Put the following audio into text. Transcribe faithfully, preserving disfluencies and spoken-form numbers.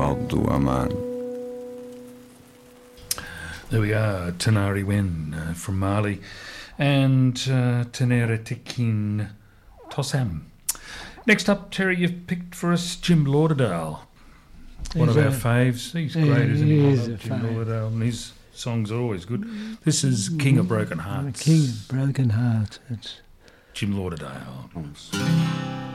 Abdu Aman. There we are, Tanari Wen uh, from Mali and uh, Tenere Tekin Tossam. Next up, Terry, you've picked for us Jim Lauderdale. One He's of our a- faves. He's he- great, isn't he? he I is love a Jim fave. Lauderdale, and his songs are always good. This is King of Broken Hearts. King of Broken Hearts. It's Jim Lauderdale.